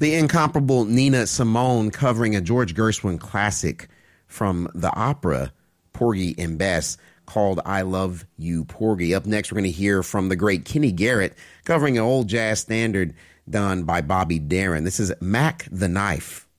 The incomparable Nina Simone covering a George Gershwin classic from the opera Porgy and Bess called I Love You, Porgy. Up next, we're going to hear from the great Kenny Garrett covering an old jazz standard done by Bobby Darin. This is Mac the Knife.